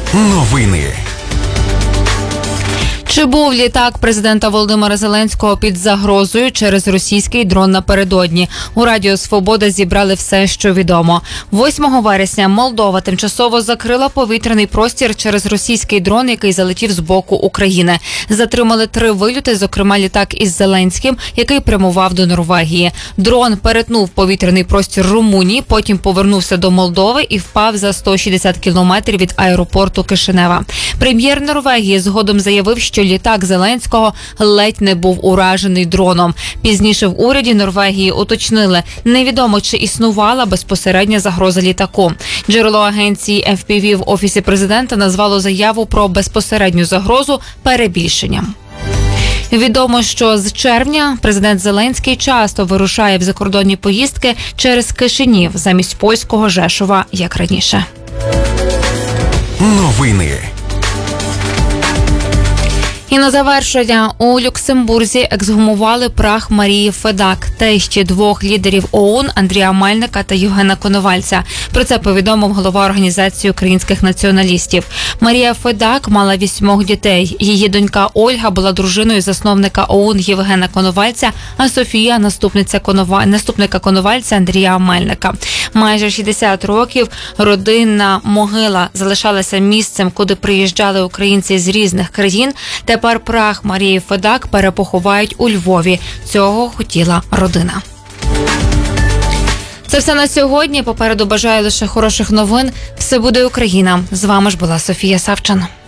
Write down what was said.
Новини. Чи був літак президента Володимира Зеленського під загрозою через російський дрон напередодні? У Радіо Свобода зібрали все, що відомо. 8 вересня Молдова тимчасово закрила повітряний простір через російський дрон, який залетів з боку України. Затримали 3 вильоти, зокрема літак із Зеленським, який прямував до Норвегії. Дрон перетнув повітряний простір Румунії, потім повернувся до Молдови і впав за 160 кілометрів від аеропорту Кишинева. Прем'єр Норвегії згодом заявив, що літак Зеленського ледь не був уражений дроном. Пізніше в уряді Норвегії уточнили, невідомо, чи існувала безпосередня загроза літаку. Джерело агенції FPV в Офісі президента назвало заяву про безпосередню загрозу перебільшенням. Відомо, що з червня президент Зеленський часто вирушає в закордонні поїздки через Кишинів замість польського Жешова, як раніше. Новини. І на завершення, у Люксембурзі ексгумували прах Марії Федак, тещі 2 лідерів ОУН Андрія Мельника та Євгена Коновальця. Про це повідомив голова Організації українських націоналістів. Марія Федак мала 8 дітей. Її донька Ольга була дружиною засновника ОУН Євгена Коновальця, а Софія – наступника Коновальця Андрія Мельника. Майже 60 років родинна могила залишалася місцем, куди приїжджали українці з різних країн. Тепер прах Марії Федак перепоховають у Львові. Цього хотіла родина. Це все на сьогодні. Попереду бажаю лише хороших новин. Все буде Україна. З вами ж була Софія Савчан.